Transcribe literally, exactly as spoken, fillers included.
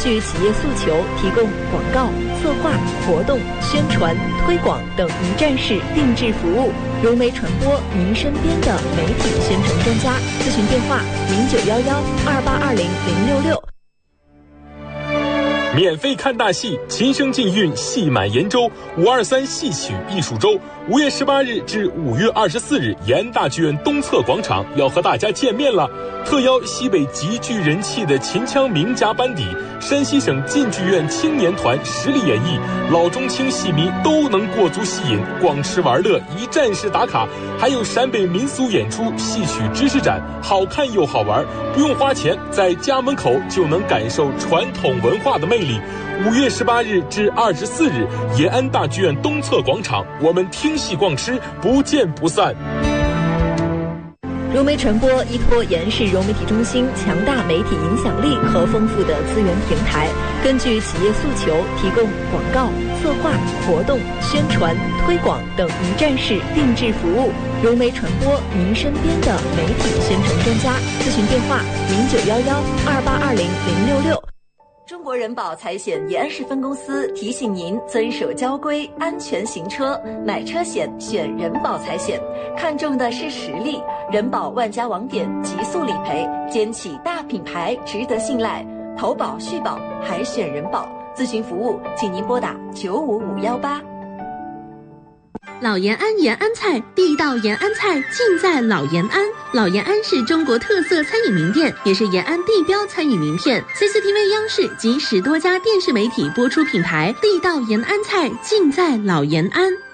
据企业诉求提供广告、策划、活动、宣传、推广等一站式定制服务。融媒传播，您身边的媒体宣传专家。咨询电话：零九幺幺二八二零零六六。 免费看大戏，琴声尽韵，戏满延州。五二三戏曲艺术周，五月十八日至五月二十四日，延安大剧院东侧广场要和大家见面了。特邀西北极具人气的秦腔名家班底，山西省晋剧院青年团实力演绎，老中青戏迷都能过足戏瘾，逛吃玩乐，一站式打卡。还有陕北民俗演出、戏曲知识展，好看又好玩，不用花钱，在家门口就能感受传统文化的魅力。五月十八日至二十四日，延安大剧院东侧广场，我们听戏逛吃，不见不散。 融媒传播依托延安市融媒体中心强大媒体影响力和丰富的资源平台，根据企业诉求提供广告、策划、活动、宣传、推广等一站式定制服务。融媒传播，您身边的媒体宣传专家。咨询电话：零九幺幺二八二零零六六。中国人保财险延安市分公司提醒您遵守交规，安全行车，买车险选人保财险，看重的是实力。人保万家网点，极速理赔，肩起大品牌，值得信赖。投保续保还选人保，咨询服务请您拨打九五五幺八。 老延安延安菜，地道延安菜尽在老延安。老延安是中国特色餐饮名店，也是延安地标餐饮名片。C C T V 央视及十多家电视媒体播出品牌，地道延安菜尽在老延安。